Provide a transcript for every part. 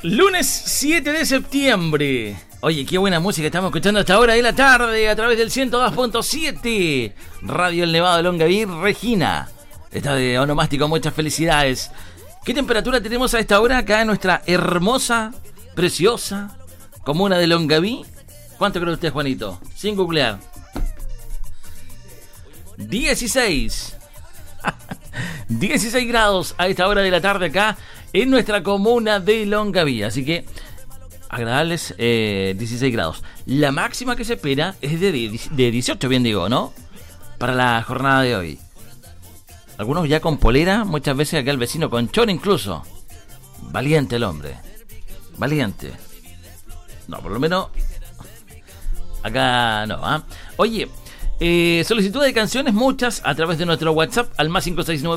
Lunes 7 de septiembre. Oye, qué buena música estamos escuchando a esta hora de la tarde a través del 102.7 Radio El Nevado de Longaví. Regina está de onomástico, muchas felicidades. ¿Qué temperatura tenemos a esta hora acá en nuestra hermosa, preciosa comuna de Longaví? ¿Cuánto cree usted, Juanito? Sin googlear. 16 grados a esta hora de la tarde acá en nuestra comuna de Longaví. Así que agradables 16 grados. La máxima que se espera es de 18, bien digo, ¿no? Para la jornada de hoy. Algunos ya con polera, muchas veces acá el vecino con chor incluso. Valiente el hombre. Valiente. No, por lo menos acá no, ¿eh? Oye, solicitud de canciones muchas a través de nuestro WhatsApp al más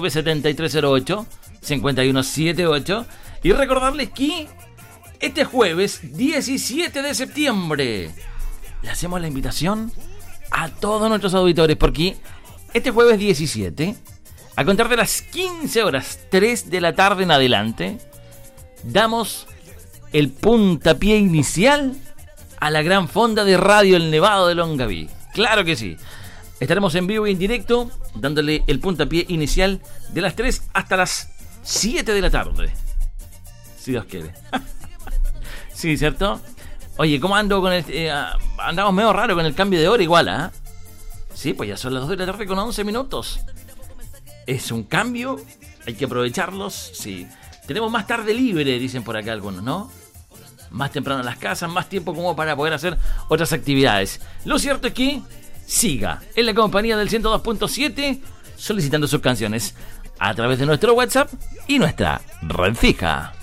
569-7308-5178. Y recordarles que este jueves 17 de septiembre le hacemos la invitación a todos nuestros auditores, porque este jueves 17, a contar de las 15 horas, 3 de la tarde en adelante, damos el puntapié inicial a la gran fonda de Radio El Nevado de Longaví. Claro que sí. Estaremos en vivo y en directo dándole el puntapié inicial de las 3 hasta las 7 de la tarde. Si Dios quiere. Sí, ¿cierto? Oye, ¿cómo ando con el...? Andamos medio raro con el cambio de hora igual, ¿ah? Sí, pues ya son las 2 de la tarde con 11 minutos. Es un cambio, hay que aprovecharlos, sí. Tenemos más tarde libre, dicen por acá algunos, ¿no? Más temprano en las casas, más tiempo como para poder hacer otras actividades. Lo cierto es que siga en la compañía del 102.7 solicitando sus canciones a través de nuestro WhatsApp y nuestra red fija.